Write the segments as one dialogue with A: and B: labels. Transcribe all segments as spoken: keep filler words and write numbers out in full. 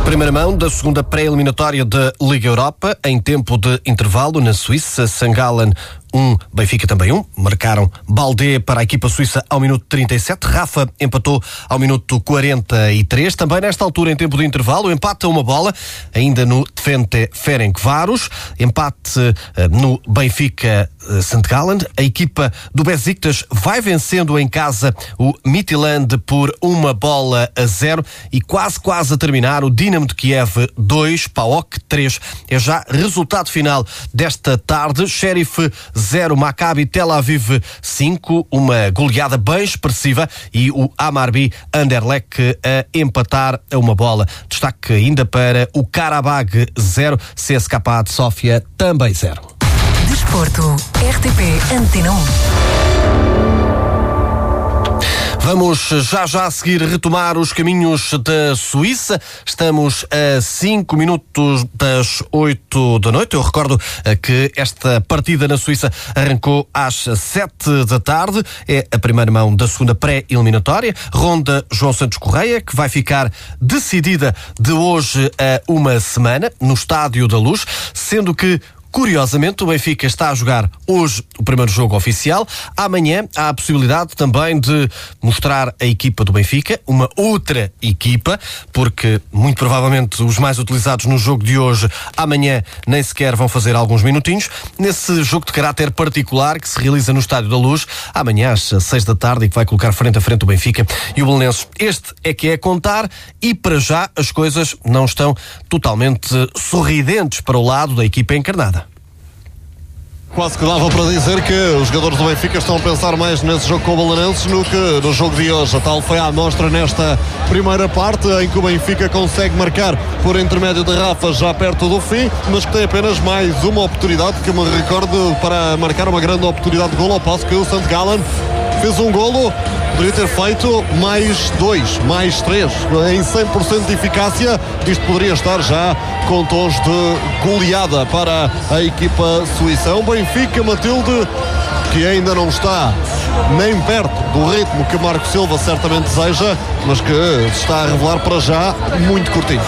A: Primeira mão da segunda pré-eliminatória da Liga Europa, em tempo de intervalo na Suíça. St. Gallen um, Benfica também um. Marcaram Baldé para a equipa suíça ao minuto trinta e sete. Rafa empatou ao minuto quarenta e três. Também nesta altura, em tempo de intervalo, empate a uma bola, ainda no Twente Ferencváros. Empate uh, no Benfica uh, Saint Gallen. A equipa do Besiktas vai vencendo em casa o Midtjylland por uma bola a zero e quase, quase a terminar o Dinamo de Kiev dois, PAOK três. É já resultado final desta tarde. Sheriff zero, Maccabi Tel Aviv cinco, uma goleada bem expressiva, e o Hamarby Anderlecht a empatar a uma bola. Destaque ainda para o Karabag zero, C S K A de Sófia também zero.
B: Desporto, R T P Antena um.
A: Vamos já já a seguir retomar os caminhos da Suíça. Estamos a cinco minutos das oito da noite. Eu recordo que esta partida na Suíça arrancou às sete da tarde. É a primeira mão da segunda pré-eliminatória. Ronda João Santos Correia, que vai ficar decidida de hoje a uma semana no Estádio da Luz, sendo que, curiosamente, o Benfica está a jogar hoje o primeiro jogo oficial. Amanhã há a possibilidade também de mostrar a equipa do Benfica, uma outra equipa, porque muito provavelmente os mais utilizados no jogo de hoje amanhã nem sequer vão fazer alguns minutinhos. Nesse jogo de caráter particular que se realiza no Estádio da Luz, amanhã às seis da tarde, e que vai colocar frente a frente o Benfica e o Belenenses. Este é que é a contar, e para já as coisas não estão totalmente sorridentes para o lado da equipa encarnada.
C: Quase que dava para dizer que os jogadores do Benfica estão a pensar mais nesse jogo com o Belenenses no que no jogo de hoje. A tal foi a amostra nesta primeira parte, em que o Benfica consegue marcar por intermédio de Rafa já perto do fim, mas que tem apenas mais uma oportunidade, que me recordo, para marcar uma grande oportunidade de golo, ao passo que o Saint Gallen fez um golo, poderia ter feito mais dois, mais três, em cem por cento de eficácia. Isto poderia estar já com tons de goleada para a equipa suíça. É um Benfica, Matilde, que ainda não está nem perto do ritmo que Marco Silva certamente deseja, mas que se está a revelar para já muito curtinho.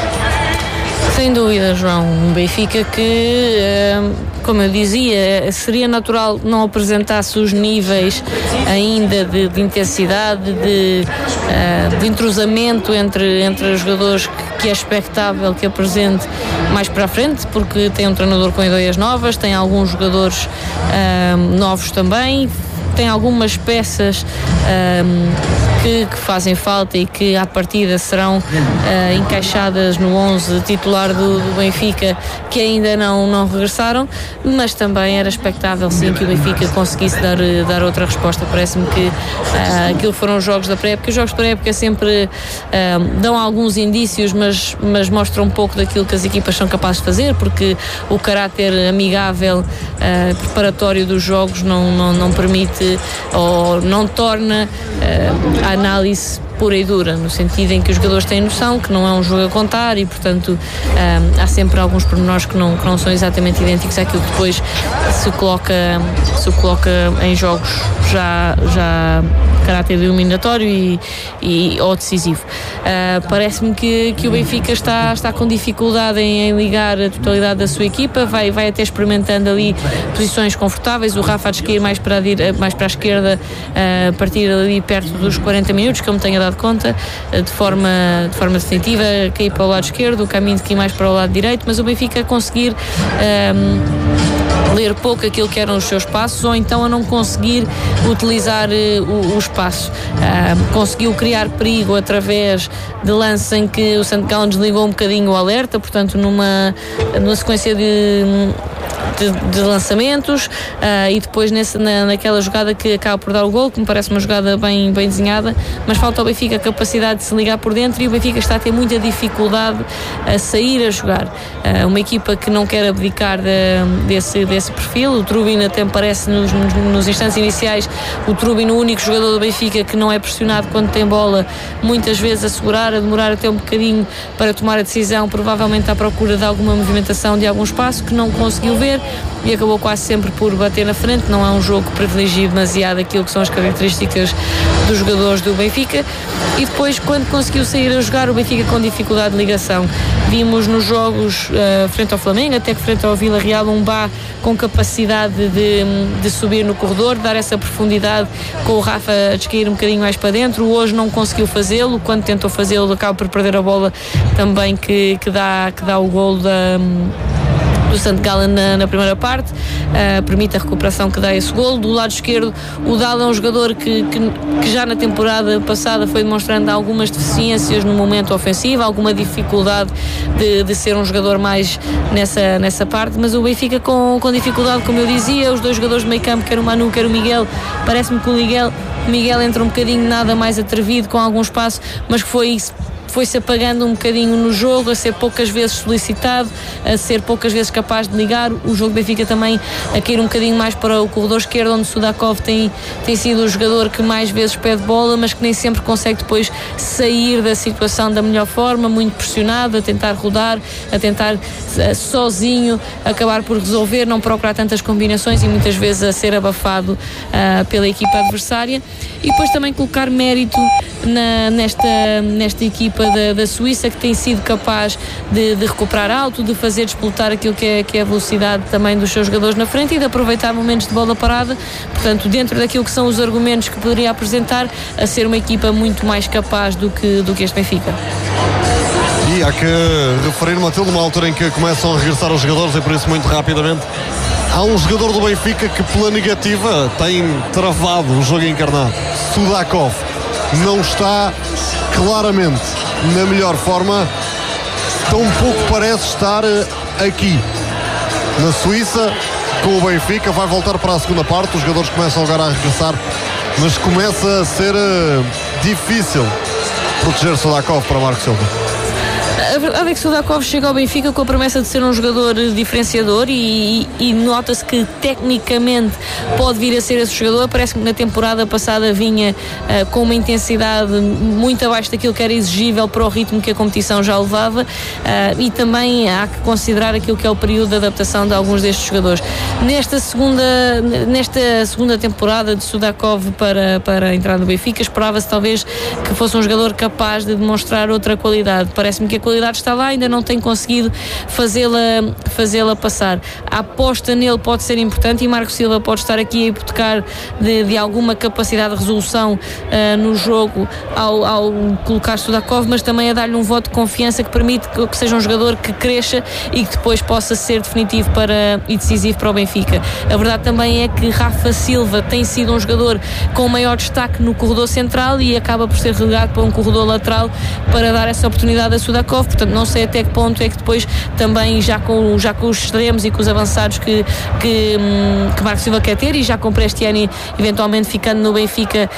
D: Sem dúvida, João. Um Benfica que, como eu dizia, seria natural não apresentasse os níveis ainda de, de intensidade, de, de entrosamento entre, entre os jogadores que, que é expectável que apresente mais para a frente, porque tem um treinador com ideias novas, tem alguns jogadores um, novos também, tem algumas peças um, que, que fazem falta e que à partida serão uh, encaixadas no onze titular do, do Benfica, que ainda não, não regressaram, mas também era expectável sim que o Benfica conseguisse dar, dar outra resposta. Parece-me que uh, aquilo foram os jogos da pré-época. Os jogos da pré-época sempre uh, dão alguns indícios, mas, mas mostram um pouco daquilo que as equipas são capazes de fazer, porque o caráter amigável, uh, preparatório dos jogos não, não, não permite ou não torna uh, a análise pura e dura, no sentido em que os jogadores têm noção que não é um jogo a contar e, portanto, um, há sempre alguns pormenores que não, que não são exatamente idênticos àquilo que depois se coloca, se coloca em jogos já, já caráter eliminatório e, e, ou decisivo. Uh, parece-me que, que o Benfica está, está com dificuldade em, em ligar a totalidade da sua equipa, vai, vai até experimentando ali posições confortáveis. O Rafa a cair mais para a, mais para a esquerda, uh, a partir ali perto dos quarenta minutos, que eu me tenho dado conta, de forma, de forma definitiva, cair para o lado esquerdo, o caminho de cair mais para o lado direito, mas o Benfica a conseguir um, ler pouco aquilo que eram os seus passos, ou então a não conseguir utilizar uh, o, o espaço. Uh, conseguiu criar perigo através de lance em que o Saint Gallen desligou um bocadinho o alerta, portanto numa, numa sequência de De, de lançamentos uh, e depois nesse, na, naquela jogada que acaba por dar o gol, que me parece uma jogada bem, bem desenhada, mas falta ao Benfica a capacidade de se ligar por dentro, e o Benfica está a ter muita dificuldade a sair a jogar. Uh, uma equipa que não quer abdicar de, desse, desse perfil. O Trubin até me parece nos, nos instantes iniciais, o Trubin, o único jogador do Benfica que não é pressionado quando tem bola, muitas vezes a segurar, a demorar até um bocadinho para tomar a decisão, provavelmente à procura de alguma movimentação, de algum espaço que não conseguiu ver. Benfica e acabou quase sempre por bater na frente. Não é um jogo que privilegie demasiado aquilo que são as características dos jogadores do Benfica. E depois, quando conseguiu sair a jogar, o Benfica com dificuldade de ligação. Vimos nos jogos uh, frente ao Flamengo, até que frente ao Vila Real, um Bá com capacidade de, de subir no corredor, dar essa profundidade, com o Rafa a descair um bocadinho mais para dentro. Hoje não conseguiu fazê-lo, quando tentou fazê-lo acaba por perder a bola também, que, que, dá, que dá o golo da... do St. Gallen na, na primeira parte, uh, permite a recuperação que dá esse golo. Do lado esquerdo, o Dalo é um jogador que, que, que já na temporada passada foi demonstrando algumas deficiências no momento ofensivo, alguma dificuldade de, de ser um jogador mais nessa, nessa parte, mas o Benfica com, com dificuldade, como eu dizia. Os dois jogadores de meio campo, quer o Manu, quer o Miguel, parece-me que o Miguel, o Miguel entra um bocadinho nada mais atrevido, com algum espaço, mas que foi isso, foi-se apagando um bocadinho no jogo, a ser poucas vezes solicitado, a ser poucas vezes capaz de ligar. O jogo do Benfica também a cair um bocadinho mais para o corredor esquerdo, onde Sudakov tem, tem sido o jogador que mais vezes pede bola, mas que nem sempre consegue depois sair da situação da melhor forma, muito pressionado, a tentar rodar, a tentar uh, sozinho acabar por resolver, não procurar tantas combinações e muitas vezes a ser abafado uh, pela equipa adversária. E depois também colocar mérito na, nesta, nesta equipa Da, da Suíça, que tem sido capaz de, de recuperar alto, de fazer despoltar aquilo que é, que é a velocidade também dos seus jogadores na frente e de aproveitar momentos de bola parada. Portanto, dentro daquilo que são os argumentos que poderia apresentar, a ser uma equipa muito mais capaz do que, do que este Benfica.
C: E há que referir, Matilde, numa altura em que começam a regressar os jogadores, e por isso muito rapidamente, há um jogador do Benfica que pela negativa tem travado o jogo encarnado. Sudakov não está claramente na melhor forma, tão pouco parece estar aqui na Suíça com o Benfica. Vai voltar para a segunda parte, os jogadores começam agora a regressar, mas começa a ser uh, difícil proteger Sudakov para Marco Silva.
D: A verdade é que Sudakov chega ao Benfica com a promessa de ser um jogador diferenciador e, e, e nota-se que tecnicamente pode vir a ser esse jogador. Parece que na temporada passada vinha uh, com uma intensidade muito abaixo daquilo que era exigível para o ritmo que a competição já levava, uh, e também há que considerar aquilo que é o período de adaptação de alguns destes jogadores. Nesta segunda, nesta segunda temporada de Sudakov para, para entrar no Benfica, esperava-se talvez que fosse um jogador capaz de demonstrar outra qualidade. Parece-me que a qualidade está lá, ainda não tem conseguido fazê-la, fazê-la passar. A aposta nele pode ser importante e Marco Silva pode estar aqui a hipotecar de, de alguma capacidade de resolução uh, no jogo ao, ao colocar Sudakov, mas também a dar-lhe um voto de confiança que permite que, que seja um jogador que cresça e que depois possa ser definitivo para, e decisivo para o Benfica. A verdade também é que Rafa Silva tem sido um jogador com maior destaque no corredor central e acaba por ser relegado para um corredor lateral para dar essa oportunidade a Sudakov. Portanto, não sei até que ponto é que depois também já com, já com os extremos e com os avançados que, que, que Marco Silva quer ter, e já com Prestiani eventualmente ficando no Benfica,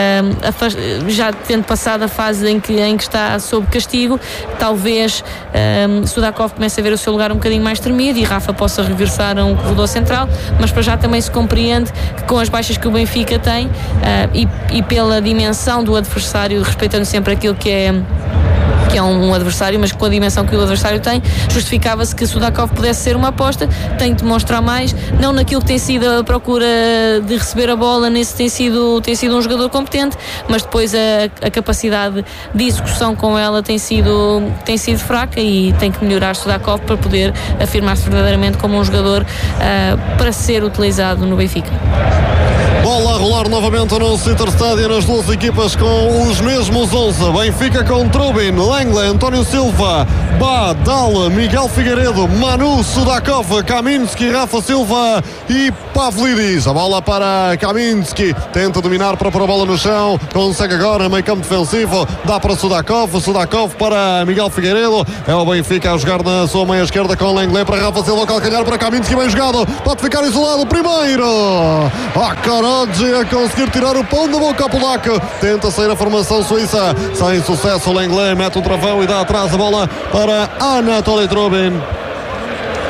D: uh, já tendo passado a fase em que, em que está sob castigo, talvez um, Sudakov comece a ver o seu lugar um bocadinho mais tremido e Rafa possa regressar a um corredor central, mas para já também se compreende que com as baixas que o Benfica tem, uh, e, e pela dimensão do adversário, respeitando sempre aquilo que é que é um adversário, mas com a dimensão que o adversário tem, justificava-se que Sudakov pudesse ser uma aposta. Tem de demonstrar mais, não naquilo que tem sido a procura de receber a bola, nesse tem sido, tem sido um jogador competente, mas depois a, a capacidade de execução com ela tem sido, tem sido fraca e tem que melhorar Sudakov para poder afirmar-se verdadeiramente como um jogador uh, para ser utilizado no Benfica.
C: Bola a rolar novamente no Citter Stadium, as duas equipas com os mesmos onze. Benfica com Trubin, Langley, António Silva, Bá, Dal, Miguel Figueiredo, Manu, Sudakov, Kaminski, Rafa Silva e Pavlidis. A bola para Kaminski, tenta dominar para pôr a bola no chão, consegue agora, meio campo defensivo, dá para Sudakov, Sudakov para Miguel Figueiredo. É o Benfica a jogar na sua meia esquerda com Langley para Rafa Silva, calcanhar para Kaminski, bem jogado, pode ficar isolado primeiro. Ah, caralho! A conseguir tirar o pão da boca ao polaco, tenta sair a formação suíça, sem sucesso. Langley mete um travão e dá atrás a bola para Anatoly Trubin.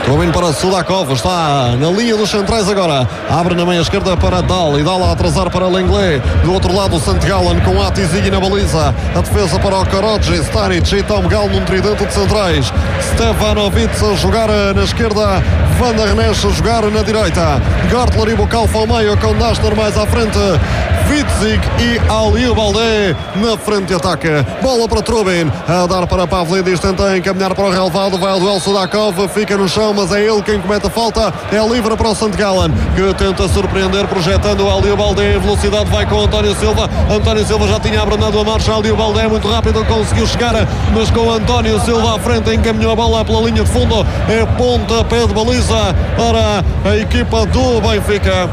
C: Trubin para Sudakov, está na linha dos centrais agora. Abre na meia esquerda para Dal e Dal a atrasar para Lenglet. Do outro lado o Sankt Gallen com Atizigi na baliza. A defesa para o Karodji, Stanic e Tom Gal num tridente de centrais. Stevanovic a jogar na esquerda. Van der Nesch a jogar na direita. Gartler e Bukalfa ao meio com Dashner mais à frente. Witzik e Aliou Baldé na frente de ataque. Bola para Trubin, a dar para Pavlidis, tenta encaminhar para o relvado, vai ao duelo Sudakov, fica no chão, mas é ele quem comete a falta. É livre para o Sankt Gallen, que tenta surpreender, projetando o Aliou Baldé em velocidade, vai com António Silva. António Silva já tinha abrandado a marcha, Aliou Baldé muito rápido, conseguiu chegar, mas com António Silva à frente, encaminhou a bola pela linha de fundo. É pontapé de baliza para a equipa do Benfica.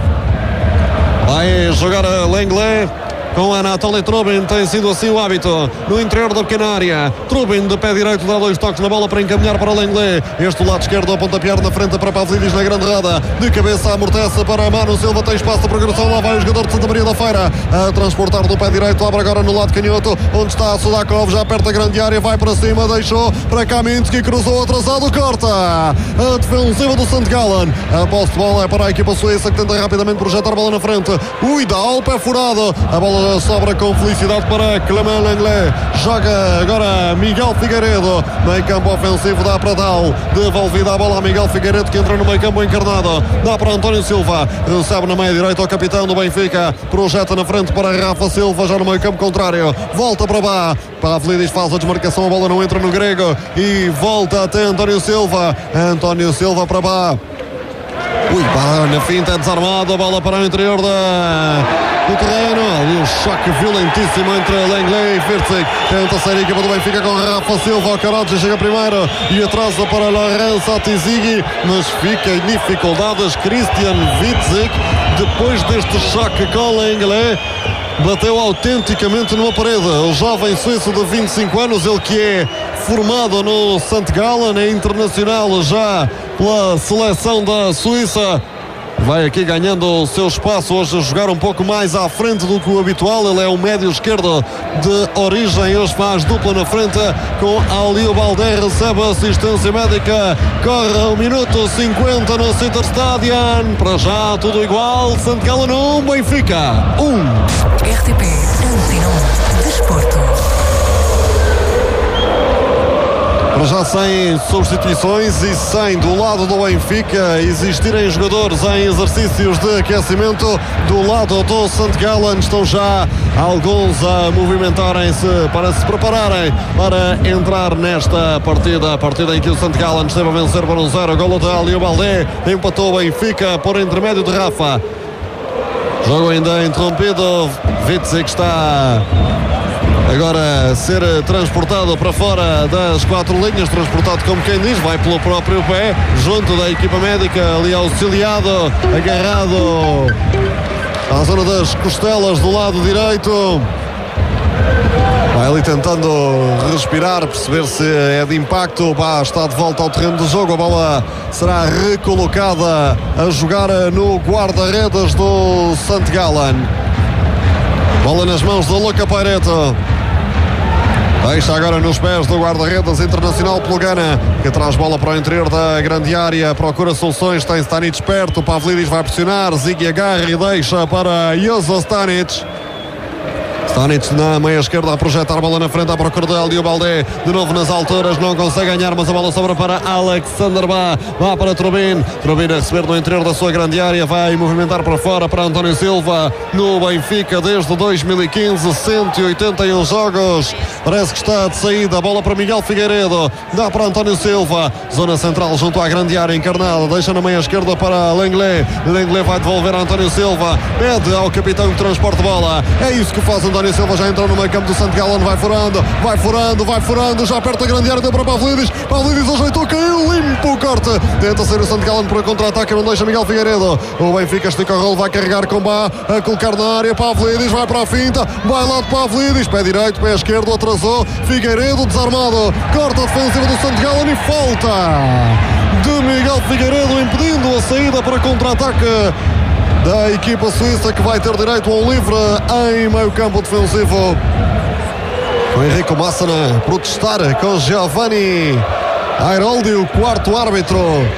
C: Vai jogar a Lenglet com Anatoly Trubin, tem sido assim o hábito no interior da pequena área. Trubin de pé direito dá dois toques na bola para encaminhar para Lenglet. Este do lado esquerdo a pontapear na frente para Pavlidis na grande roda. De cabeça amortece para Mano Silva, tem espaço de progressão. Lá vai o jogador de Santa Maria da Feira a transportar do pé direito. Abre agora no lado canhoto, onde está Sudakov, já perto da grande área. Vai para cima, deixou para Kaminski, cruzou atrasado, corta. A defensiva do Sankt Gallen. A posse de bola é para a equipa suíça, que tenta rapidamente projetar a bola na frente. Ui, dá ao pé furado. A bola sobra com felicidade para Clément Lenglet. Joga agora Miguel Figueiredo. Meio campo ofensivo, dá para Dal. Devolvida a bola a Miguel Figueiredo, que entra no meio campo encarnado. Dá para António Silva. Recebe na meia direita o capitão do Benfica. Projeta na frente para Rafa Silva, já no meio campo contrário. Volta para Bá. Pavlidis faz a desmarcação, a bola não entra no grego. E volta até António Silva. António Silva para Bá. Ui, Bá na finta, é desarmado. A bola para o interior da... do terreno, ali um choque violentíssimo entre Lenglet e Witzik. Tenta sair a equipa do Benfica com Rafa Silva. O Karodji chega primeiro e atrasa para Lourenço Atizigi, mas fica em dificuldades Christian Witzik. Depois deste choque com Lenglet, bateu autenticamente numa parede. O jovem suíço de vinte e cinco anos, ele que é formado no Sankt Gallen, é internacional já pela seleção da Suíça. Vai aqui ganhando o seu espaço, hoje a jogar um pouco mais à frente do que o habitual. Ele é um médio esquerdo de origem, hoje faz dupla na frente com Aliou Baldé, recebe assistência médica. Corre o minuto cinquenta no Citter Stadium. Para já tudo igual, Sankt Gallen um, Benfica um.
B: R T P Antena um Desporto.
C: Para já sem substituições e sem, do lado do Benfica, existirem jogadores em exercícios de aquecimento. Do lado do Sankt Gallen estão já alguns a movimentarem-se para se prepararem para entrar nesta partida. A partida em que o Sankt Gallen esteve a vencer por um zero. Golo de Aliou Baldé, empatou o Benfica por intermédio de Rafa. Jogo ainda interrompido. Witzik está agora a ser transportado para fora das quatro linhas, transportado como quem diz, vai pelo próprio pé, junto da equipa médica, ali auxiliado, agarrado à zona das costelas do lado direito. Vai ali tentando respirar, perceber se é de impacto. Bah, está de volta ao terreno do jogo. A bola será recolocada a jogar no guarda-redes do Sankt Gallen. Bola nas mãos do Luca Paireto. Deixa agora nos pés do guarda-redes internacional Plugana, que traz bola para o interior da grande área, procura soluções, tem Stanic perto, Pavlidis vai pressionar, Ziggy agarra e deixa para Jozo Stanic. Stanic na meia esquerda a projetar a bola na frente à procura de Aliou Baldé, de novo nas alturas, não consegue ganhar, mas a bola sobra para Alexander Bá, Bá para Trubin, Trubin a receber no interior da sua grande área, vai movimentar para fora para António Silva, no Benfica desde dois mil e quinze, cento e oitenta e um jogos, parece que está de saída, a bola para Miguel Figueiredo, dá para António Silva, zona central junto à grande área encarnada, deixa na meia esquerda para Lenglet, Lenglet vai devolver a António Silva, pede ao capitão que transporte bola, é isso que faz António Silva, já entrou no meio campo do Sankt Gallen, vai furando, vai furando, vai furando, já perto da grande área, deu para Pavlidis, Pavlidis ajeitou, caiu, limpo o corte, tenta sair o Sankt Gallen para contra-ataque, não deixa Miguel Figueiredo, o Benfica estica o rolo, vai carregar com Bá, a colocar na área, Pavlidis vai para a finta, vai lá de Pavlidis, pé direito, pé esquerdo, atrasou, Figueiredo desarmado, corta a defensiva do Sankt Gallen e falta de Miguel Figueiredo, impedindo a saída para contra-ataque da equipa suíça, que vai ter direito a um livre em meio campo defensivo. Com Enrico Massana a protestar com Giovanni Airoldi, o quarto árbitro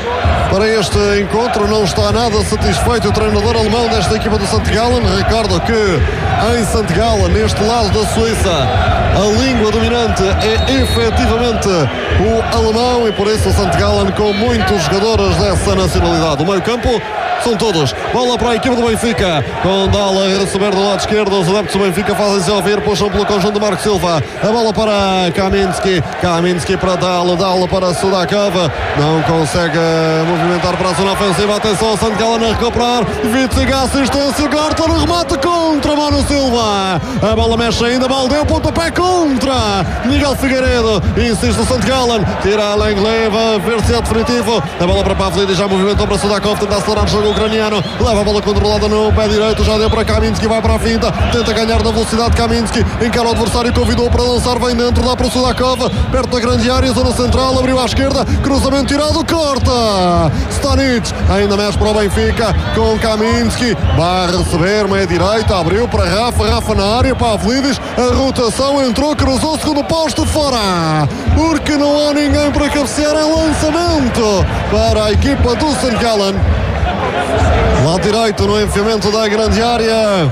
C: para este encontro. Não está nada satisfeito o treinador alemão desta equipa do Sankt Gallen. Recordo que em Sankt Gallen, neste lado da Suíça, a língua dominante é efetivamente o alemão, e por isso o Sankt Gallen com muitos jogadores dessa nacionalidade. O meio campo são todos. Bola para a equipa do Benfica, com Dala a receber do lado esquerdo. Os adeptos do Benfica fazem-se ouvir, puxam pelo conjunto de Marco Silva. A bola para Kaminski, Kaminski para Dala, Dala para Sudakov, não consegue movimentar para a zona ofensiva. Atenção ao Sankt Gallen a recuperar. Wittig, assistência, Gartner, remate contra Mano Silva. A bola mexe ainda, Baldeu, pontapé contra Miguel Figueiredo. Insiste o Sankt Gallen, tira a Lenglet, vai ver se é definitivo. A bola para Pavlidis, já movimentou para Sudakov, tenta acelerar o jogo ucraniano, leva a bola controlada no pé direito, já deu para Kaminski, vai para a finta, tenta ganhar na velocidade. Kaminski encara o adversário, convidou para lançar, vem dentro, dá para o Sudakov, perto da grande área, zona central, abriu à esquerda, cruzamento tirado, corta Stanic, ainda mexe para o Benfica com Kaminski, vai receber, meia direita, abriu para Rafa, Rafa na área, Pavlidis, a rotação entrou, cruzou, segundo posto, fora, porque não há ninguém para cabecear em lançamento para a equipa do Sankt Gallen. Lado direito no enfiamento da grande área.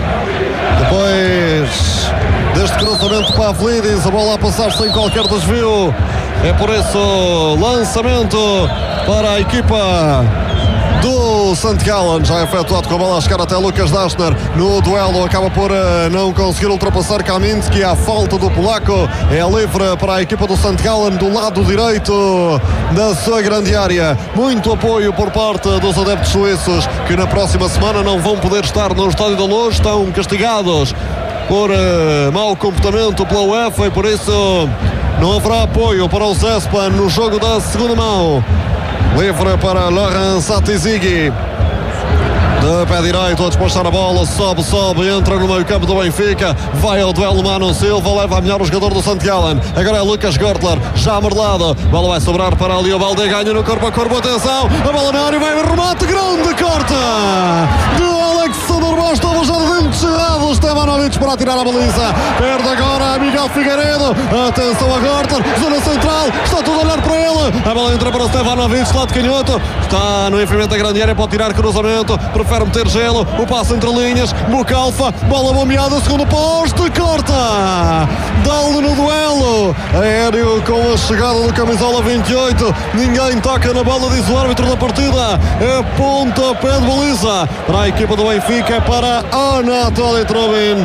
C: Depois deste cruzamento para Pavlidis, a bola a passar sem qualquer desvio. É por isso lançamento para a equipa do Sankt Gallen, já efetuado com a bola a chegar até Lucas Dashner. No duelo acaba por uh, não conseguir ultrapassar Kaminski. À falta do polaco, é livre para a equipa do Sankt Gallen do lado direito da sua grande área. Muito apoio por parte dos adeptos suíços, que na próxima semana não vão poder estar no Estádio da Luz, estão castigados por uh, mau comportamento pela UEFA, e por isso não haverá apoio para o Zespan no jogo da segunda mão. Livre para Laurent Satizigi, de pé direito a despachar a bola, sobe, sobe, entra no meio campo do Benfica, vai ao duelo Mano Silva, leva a melhor o jogador do Sankt Gallen. Agora é Lucas Gortler, já amarelado, bola vai sobrar para ali o Balde, ganha no corpo a corpo, atenção, a bola na área, vai o remate, grande corte do Alexander Bosch, estava já de dentes cerrados, Stevanovic para tirar a baliza, perde agora Miguel Figueiredo, atenção a Gortler, zona central, está tudo a olhar para ele, a bola entra para o Stevanovic, lado canhoto, está no enfiamento da grande área, pode tirar cruzamento, prefere meter gelo, o passo entre linhas, Bucalfa, bola bombeada, segundo posto, corta, dá-lhe no duelo, aéreo com a chegada do camisola vinte e oito, ninguém toca na bola, diz o árbitro da partida, é pontapé de baliza para a equipa do Benfica, para Anatoly Trubin,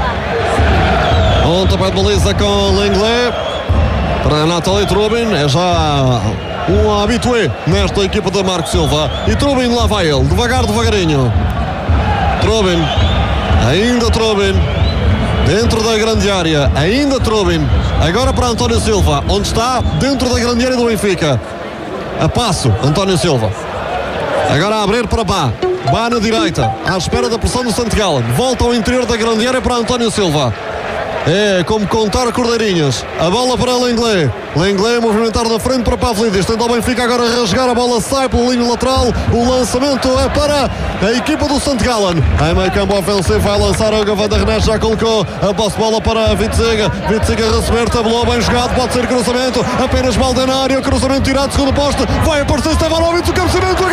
C: pontapé de baliza com Lenglet, para Anatoly Trubin, é já um habitué nesta equipa de Marco Silva, e Trubin lá vai ele, devagar, devagarinho, Trubin, ainda Trubin, dentro da grande área, ainda Trubin, agora para António Silva, onde está? Dentro da grande área do Benfica, a passo, António Silva, agora a abrir para Bá, Bá na direita, à espera da pressão do Sankt Gallen, volta ao interior da grande área para António Silva. É como contar cordeirinhas. A bola para Lenglet. Lenglet a movimentar na frente para Pavlidis. Tenta o Benfica agora rasgar. A bola sai pela linha lateral. O lançamento é para a equipa do Sankt Gallen. Em meio campo ofensivo vai lançar o Van der Nees. Já colocou a posse bola para Wittig. Wittig a receber. Tabelou bem jogado. Pode ser cruzamento. Apenas Balde na área. Cruzamento tirado. Segundo poste. Vai aparecer Stevanovic. O cabeceamento.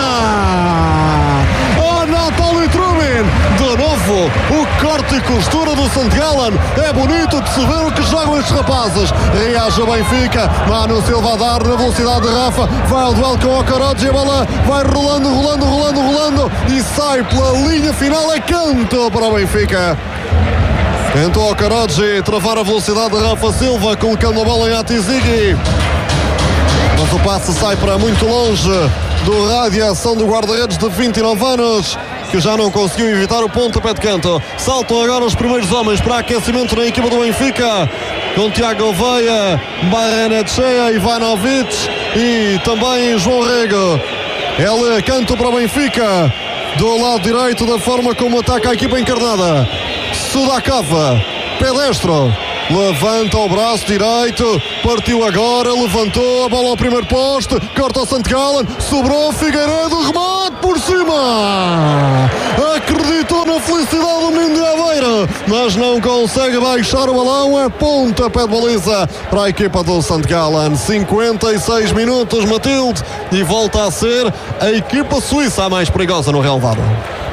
C: Ganha! Anatoly Trubin. De novo o corte e costura do Sankt Gallen. É bonito de se ver o que jogam estes rapazes. Reage o Benfica. Mano Silva a dar na velocidade de Rafa. Vai ao duelo com o Okoroji. A bola vai rolando, rolando, rolando, rolando. E sai pela linha final. É canto para o Benfica. Tentou o Okoroji travar a velocidade de Rafa Silva, colocando a bola em Atizigi. Mas o passe sai para muito longe do radiação do guarda-redes de vinte e nove anos, que já não conseguiu evitar o pontapé de canto. Saltam agora os primeiros homens para aquecimento na equipa do Benfica, com Tiago Veia, Barrenetchea, Ivanovic e também João Rego. Ele canto para o Benfica, do lado direito, da forma como ataca a equipa encarnada. Sudakov, pedestro, levanta o braço direito, partiu agora, levantou a bola ao primeiro poste, corta o Sankt Gallen, sobrou Figueiredo, remate! por cima, acreditou na felicidade do menino de Aveiro, mas não consegue baixar o balão. É pontapé de baliza para a equipa do Saint Gallen. cinquenta e seis minutos, Matilde, e volta a ser a equipa suíça a mais perigosa no relevado.